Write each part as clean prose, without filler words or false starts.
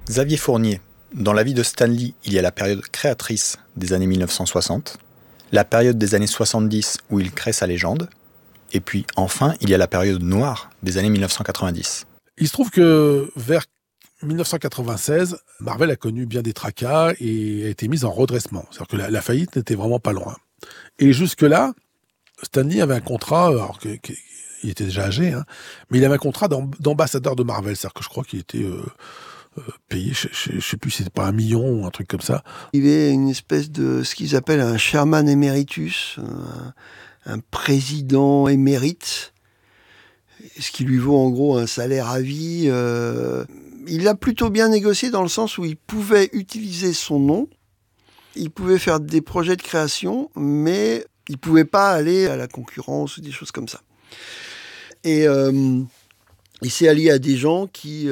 Xavier Fournier, dans la vie de Stan Lee, il y a la période créatrice des années 1960, la période des années 70 où il crée sa légende, et puis enfin, il y a la période noire des années 1990. Il se trouve que vers 1996, Marvel a connu bien des tracas et a été mise en redressement. C'est-à-dire que la faillite n'était vraiment pas loin. Et jusque-là, Stan Lee avait un contrat, alors il était déjà âgé, mais il avait un contrat d'ambassadeur de Marvel. C'est-à-dire que je crois qu'il était payé, je ne sais plus si c'était pas 1 million ou un truc comme ça. Il est une espèce de ce qu'ils appellent un chairman emeritus, un président émérite, ce qui lui vaut en gros un salaire à vie. Il a plutôt bien négocié dans le sens où il pouvait utiliser son nom, il pouvait faire des projets de création, mais il ne pouvait pas aller à la concurrence ou des choses comme ça. Et il s'est allié à des gens qui,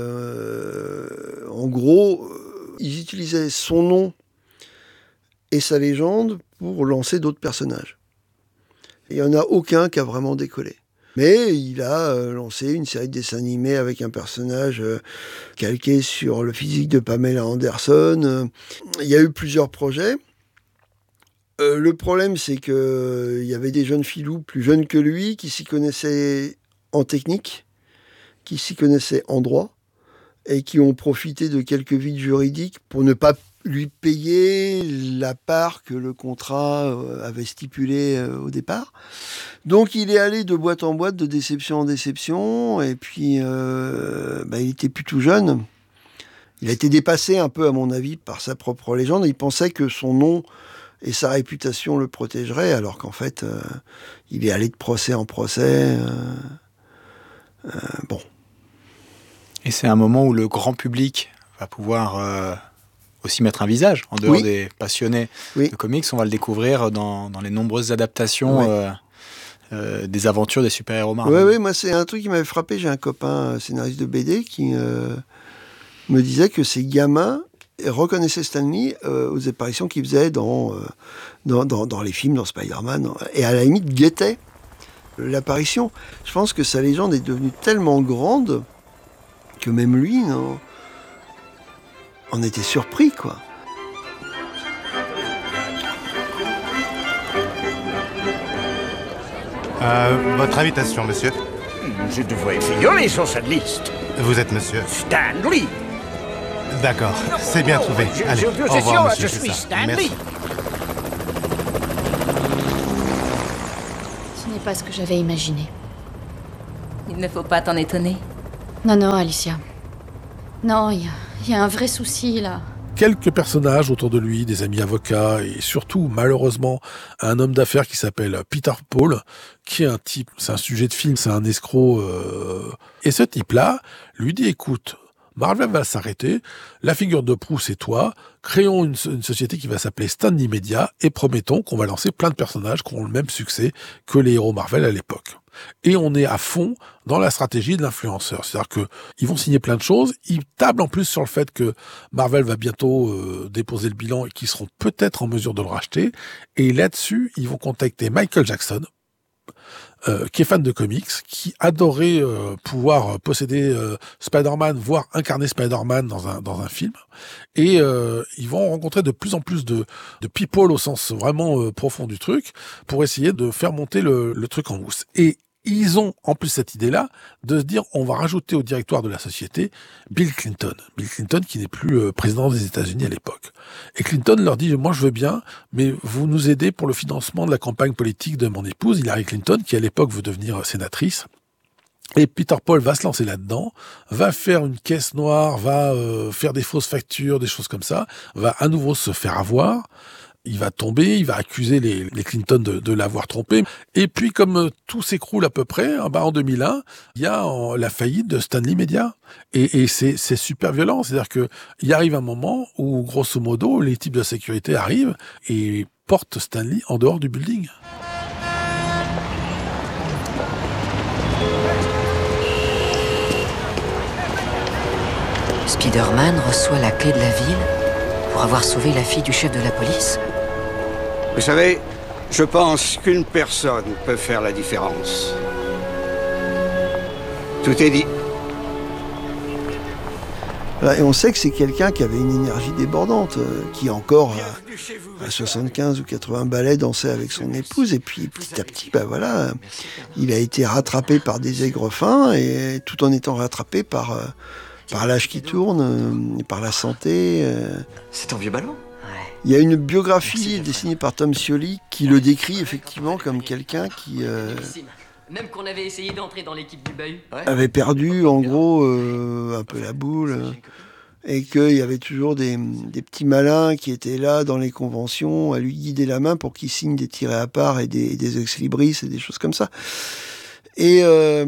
en gros, ils utilisaient son nom et sa légende pour lancer d'autres personnages. Il n'y en a aucun qui a vraiment décollé. Mais il a lancé une série de dessins animés avec un personnage calqué sur le physique de Pamela Anderson. Il y a eu plusieurs projets. Le problème, c'est qu'il y avait des jeunes filous plus jeunes que lui qui s'y connaissaient en technique, qui s'y connaissaient en droit, et qui ont profité de quelques vides juridiques pour ne pas lui payer la part que le contrat avait stipulée au départ. Donc il est allé de boîte en boîte, de déception en déception, et puis il était plus tout jeune. Il a été dépassé un peu, à mon avis, par sa propre légende. Il pensait que son nom et sa réputation le protégeraient, alors qu'en fait, il est allé de procès en procès. Bon. Et c'est un moment où le grand public va pouvoir aussi mettre un visage, en dehors des passionnés de comics. On va le découvrir dans les nombreuses adaptations des aventures des super-héros Marvel. Oui, moi c'est un truc qui m'avait frappé. J'ai un copain scénariste de BD qui me disait que ces gamins reconnaissaient Stan Lee aux apparitions qu'il faisait dans les films, dans Spider-Man, et à la limite guettaient l'apparition. Je pense que sa légende est devenue tellement grande que même lui, on était surpris, quoi. Votre invitation, monsieur. Je devrais figurer sur cette liste. Vous êtes monsieur Stan Lee. D'accord, c'est bien trouvé. Allez, au revoir, monsieur. Je suis Stan Lee. Ce n'est pas ce que j'avais imaginé. Il ne faut pas t'en étonner. Non, Alicia. Non, il y a un vrai souci, là. Quelques personnages autour de lui, des amis avocats, et surtout, malheureusement, un homme d'affaires qui s'appelle Peter Paul, qui est un type, c'est un sujet de film, c'est un escroc. Et ce type-là lui dit, écoute, Marvel va s'arrêter, la figure de proue c'est toi, créons une société qui va s'appeler Stan Lee Media et promettons qu'on va lancer plein de personnages qui auront le même succès que les héros Marvel à l'époque. Et on est à fond dans la stratégie de l'influenceur. C'est-à-dire qu'ils vont signer plein de choses, ils tablent en plus sur le fait que Marvel va bientôt déposer le bilan et qu'ils seront peut-être en mesure de le racheter. Et là-dessus, ils vont contacter Michael Jackson, qui est fan de comics, qui adorait pouvoir posséder Spider-Man, voire incarner Spider-Man dans un film. Et ils vont rencontrer de plus en plus de people au sens vraiment profond du truc, pour essayer de faire monter le truc en mousse. Et ils ont en plus cette idée-là de se dire on va rajouter au directoire de la société Bill Clinton. Bill Clinton qui n'est plus président des États-Unis à l'époque. Et Clinton leur dit moi je veux bien, mais vous nous aidez pour le financement de la campagne politique de mon épouse Hillary Clinton qui à l'époque veut devenir sénatrice. Et Peter Paul va se lancer là-dedans, va faire une caisse noire, va faire des fausses factures, des choses comme ça, va à nouveau se faire avoir. Il va tomber, il va accuser les Clinton de l'avoir trompé. Et puis, comme tout s'écroule à peu près, en 2001, il y a la faillite de Stan Lee Media. Et c'est super violent. C'est-à-dire qu'il arrive un moment où, grosso modo, les types de sécurité arrivent et portent Stan Lee en dehors du building. Spider-Man reçoit la clé de la ville pour avoir sauvé la fille du chef de la police. Vous savez, je pense qu'une personne peut faire la différence. Tout est dit. Voilà, et on sait que c'est quelqu'un qui avait une énergie débordante, qui encore à 75 ou 80 ballets dansait avec son épouse, et puis petit à petit, voilà, il a été rattrapé par des aigrefins, et tout en étant rattrapé par l'âge qui tourne, par la santé. C'est un vieux ballon. Il y a une biographie dessinée par Tom Scioli qui le décrit effectivement comme quelqu'un qui Même qu'on avait essayé d'entrer dans l'équipe du bahut. avait perdu en gros un peu la boule, et qu'il y avait toujours des petits malins qui étaient là dans les conventions à lui guider la main pour qu'il signe des tirets à part et des ex-libris et des choses comme ça. Et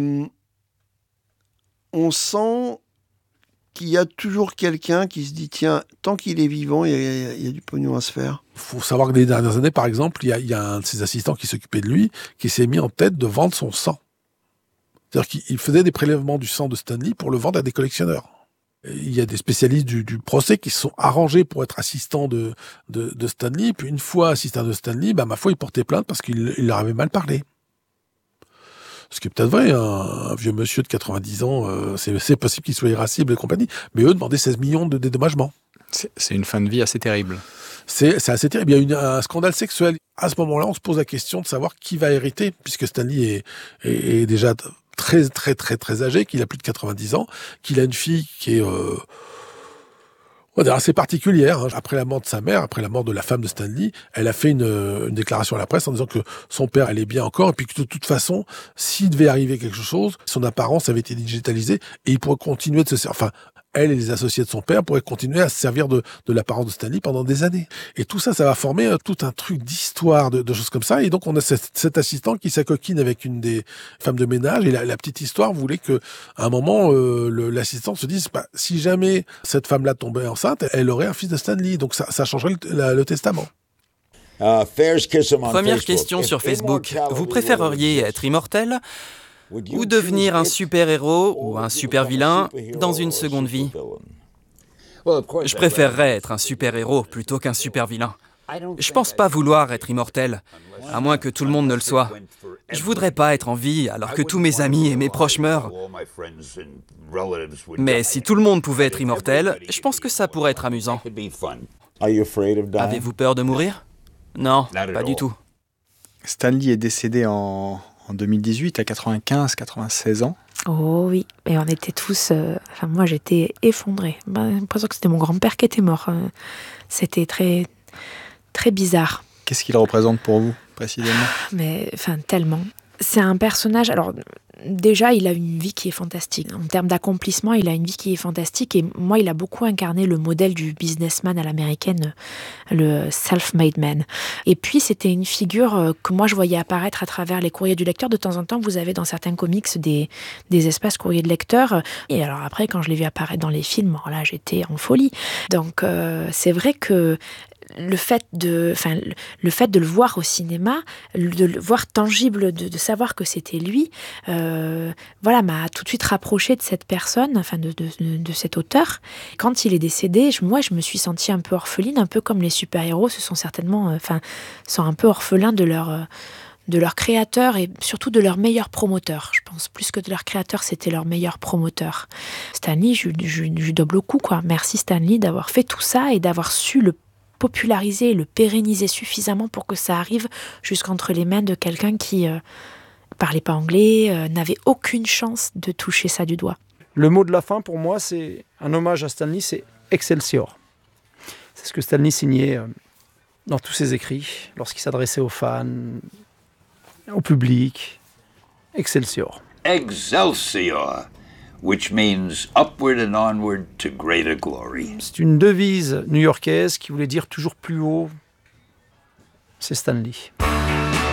on sent qu'il y a toujours quelqu'un qui se dit, tiens, tant qu'il est vivant, il y a du pognon à se faire. Il faut savoir que les dernières années, par exemple, il y a un de ses assistants qui s'occupait de lui, qui s'est mis en tête de vendre son sang. C'est-à-dire qu'il faisait des prélèvements du sang de Stan Lee pour le vendre à des collectionneurs. Et il y a des spécialistes du procès qui se sont arrangés pour être assistants de Stan Lee. Puis une fois assistant de Stan Lee, ma foi, il portait plainte parce qu'il leur avait mal parlé. Ce qui est peut-être vrai, un vieux monsieur de 90 ans, c'est possible qu'il soit irascible et compagnie, mais eux demandaient 16 millions de dédommagements. C'est une fin de vie assez terrible. C'est assez terrible. Il y a eu un scandale sexuel. À ce moment-là, on se pose la question de savoir qui va hériter, puisque Stanley est déjà très, très, très, très âgé, qu'il a plus de 90 ans, qu'il a une fille qui est assez particulière. Après la mort de sa mère, après la mort de la femme de Stanley, elle a fait une déclaration à la presse en disant que son père allait bien encore, et puis que de toute façon, s'il devait arriver quelque chose, son apparence avait été digitalisée, et il pourrait continuer de se servir. Enfin, elle et les associés de son père pourraient continuer à se servir de l'apparence de Stanley pendant des années. Et tout ça, ça va former tout un truc d'histoire, de choses comme ça. Et donc, on a cet assistant qui s'acoquine avec une des femmes de ménage. Et la petite histoire voulait qu'à un moment, l'assistant se dise, si jamais cette femme-là tombait enceinte, elle aurait un fils de Stanley. Donc, ça changerait le testament. Première question sur Facebook. Vous préféreriez être immortel ou devenir un super-héros ou un super-vilain dans une seconde vie? Je préférerais être un super-héros plutôt qu'un super-vilain. Je pense pas vouloir être immortel, à moins que tout le monde ne le soit. Je voudrais pas être en vie alors que tous mes amis et mes proches meurent. Mais si tout le monde pouvait être immortel, je pense que ça pourrait être amusant. Avez-vous peur de mourir? Non, pas du tout. Stanley est décédé en 2018 à 95-96 ans. Oh oui, et on était tous... moi, j'étais effondrée. J'ai l'impression que c'était mon grand-père qui était mort. C'était très, très bizarre. Qu'est-ce qu'il représente pour vous, précisément? Mais, tellement. C'est un personnage... Alors, déjà, il a une vie qui est fantastique. En termes d'accomplissement, il a une vie qui est fantastique. Et moi, il a beaucoup incarné le modèle du businessman à l'américaine, le self-made man. Et puis, c'était une figure que moi, je voyais apparaître à travers les courriers du lecteur. De temps en temps, vous avez dans certains comics des espaces courriers de lecteur. Et alors après, quand je l'ai vu apparaître dans les films, là, j'étais en folie. Donc, c'est vrai que le fait de le voir au cinéma, de le voir tangible, de savoir que c'était lui, m'a tout de suite rapproché de cette personne, de cet auteur. Quand il est décédé, moi, je me suis sentie un peu orpheline, un peu comme les super-héros sont certainement, sont un peu orphelins de leur créateur et surtout de leur meilleur promoteur. Je pense plus que de leur créateur, c'était leur meilleur promoteur. Stanley, je lui double le coup, quoi. Merci Stanley d'avoir fait tout ça et d'avoir su le populariser et le pérenniser suffisamment pour que ça arrive jusqu'entre les mains de quelqu'un qui parlait pas anglais, n'avait aucune chance de toucher ça du doigt. Le mot de la fin pour moi, c'est un hommage à Stanley, c'est Excelsior. C'est ce que Stanley signait dans tous ses écrits, lorsqu'il s'adressait aux fans, au public. Excelsior. Excelsior, which means upward and onward to greater glory. C'est une devise new-yorkaise qui voulait dire toujours plus haut. C'est Stanley.